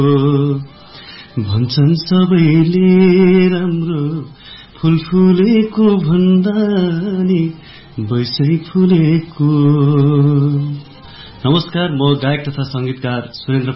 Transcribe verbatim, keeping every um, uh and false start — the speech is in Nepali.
भन्छन् सबैले राम्रो फूल फुलेको भन्दा नि बैसै फुलेको। नमस्कार, म गायक तथा संगीतकार सुरेन्द्र